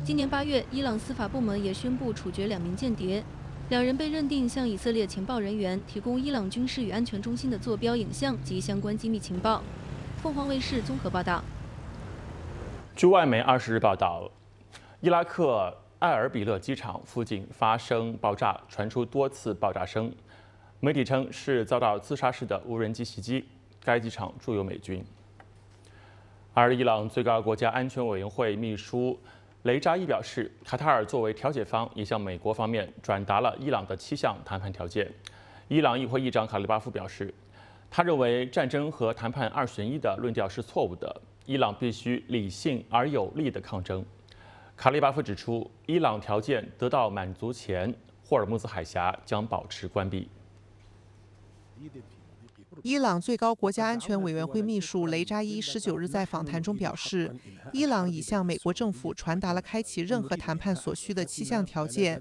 今年8月，伊朗司法部门也宣布处决2名间谍，两人被认定向以色列情报人员提供伊朗军事与安全中心的坐标影像及相关机密情报。凤凰卫视综合报道。 据外媒20日报道，伊拉克埃尔比勒机场附近发生爆炸，传出多次爆炸声。媒体称是遭到自杀式的无人机袭击，该机场驻有美军。而伊朗最高国家安全委员会秘书雷扎伊表示，卡塔尔作为调解方，也向美国方面转达了伊朗的7项谈判条件。伊朗议会议长卡利巴夫表示，他认为战争和谈判2选1的论调是错误的，伊朗必须理性而有力的抗争。卡利巴夫指出，伊朗条件得到满足前，霍尔木兹海峡将保持关闭。 伊朗最高国家安全委员会秘书雷扎伊19日在访谈中表示，伊朗已向美国政府传达了开启任何谈判所需的7项条件。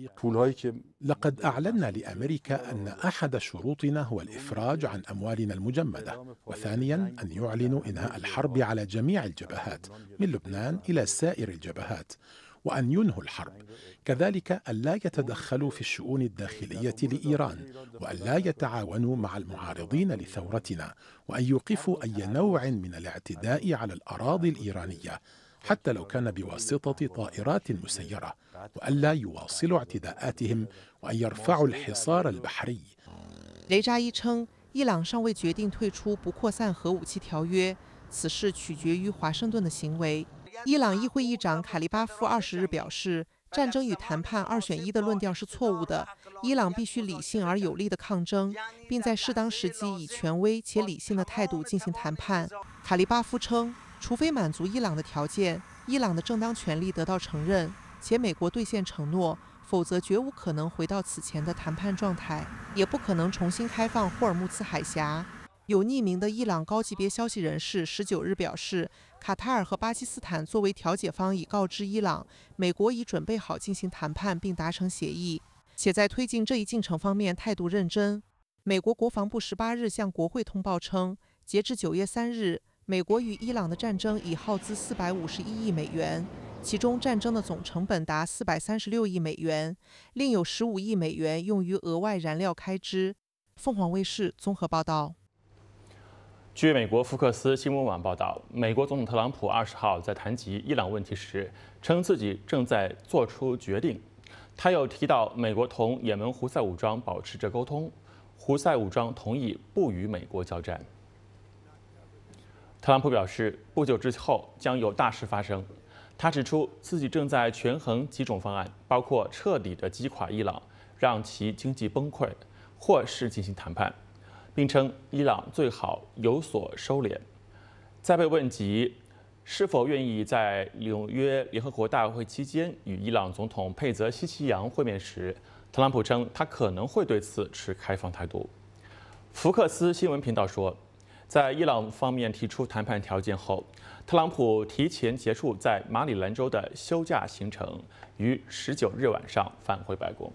لقد أعلنا لأمريكا أن أحد شروطنا هو الإفراج عن أموالنا المجمدة، وثانياً أن يعلنوا إنهاء الحرب على جميع الجبهات من لبنان إلى سائر الجبهات، وأن ينهوا الحرب، كذلك ألا يتدخلوا في الشؤون الداخلية لإيران، وألا يتعاونوا مع المعارضين لثورتنا، وأن يوقفوا أي نوع من الاعتداء على الأراضي الإيرانية حتى لو كان بواسطة طائرات مسيرة، وألا يواصلوا اعتداءاتهم وأن يرفعوا الحصار البحري。 雷扎伊称，伊朗尚未决定退出不扩散核武器条约，此事取决于华盛顿的行为。伊朗议会议长卡利巴夫20日表示，战争与谈判2选1的论调是错误的，伊朗必须理性而有力的抗争，并在适当时机以权威且理性的态度进行谈判。卡利巴夫称，除非满足伊朗的条件，伊朗的正当权利得到承认，且美国兑现承诺，否则绝无可能回到此前的谈判状态，也不可能重新开放霍尔木兹海峡。有匿名的伊朗高级别消息人士19日表示，卡塔尔和巴基斯坦作为调解方已告知伊朗，美国已准备好进行谈判并达成协议，且在推进这一进程方面态度认真。美国国防部18日向国会通报称，截至9月3日，美国与伊朗的战争已耗资451亿美元，其中战争的总成本达436亿美元，另有15亿美元用于额外燃料开支。凤凰卫视综合报道。 据美国福克斯新闻网报道，美国总统特朗普20号在谈及伊朗问题时，称自己正在做出决定。他又提到，美国同也门胡塞武装保持着沟通，胡塞武装同意不与美国交战。特朗普表示，不久之后将有大事发生。他指出，自己正在权衡几种方案，包括彻底的击垮伊朗，让其经济崩溃，或是进行谈判。并称伊朗最好有所收敛。在被问及是否愿意在纽约联合国大会期间与伊朗总统佩泽希奇扬会面时，特朗普称他可能会对此持开放态度。福克斯新闻频道说，在伊朗方面提出谈判条件后，特朗普提前结束在马里兰州的休假行程，于19日晚上返回白宫。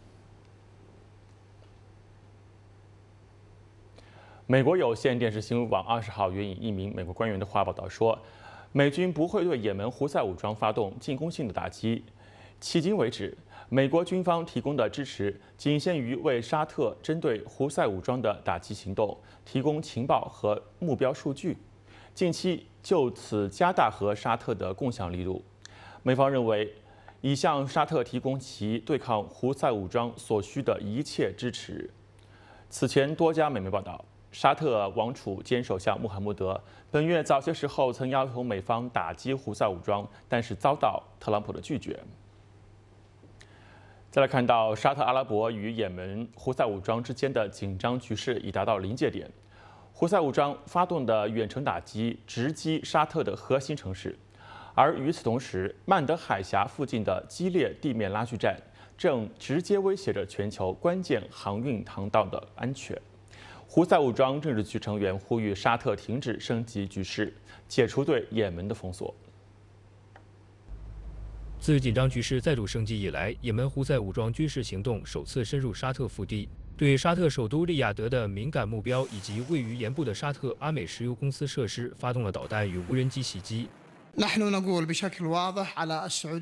美国有线电视新闻网20号援引一名美国官员的话报道说，美军不会对也门胡塞武装发动进攻性的打击。迄今为止，美国军方提供的支持仅限于为沙特针对胡塞武装的打击行动提供情报和目标数据，近期就此加大和沙特的共享力度。美方认为，已向沙特提供其对抗胡塞武装所需的一切支持。此前，多家美媒报道，沙特王储兼首相穆罕默德本月早些时候曾要求美方打击胡塞武装，但是遭到特朗普的拒绝。再来看到沙特阿拉伯与也门胡塞武装之间的紧张局势已达到临界点，胡塞武装发动的远程打击直击沙特的核心城市，而与此同时，曼德海峡附近的激烈地面拉锯战正直接威胁着全球关键航运航道的安全。胡塞武装政治局成员呼吁沙特停止升级局势，解除对也门的封锁。 自紧张局势再度升级以来，也门胡塞武装军事行动首次深入沙特腹地，对沙特首都利雅得的敏感目标以及位于盐部的沙特阿美石油公司设施发动了导弹与无人机袭击。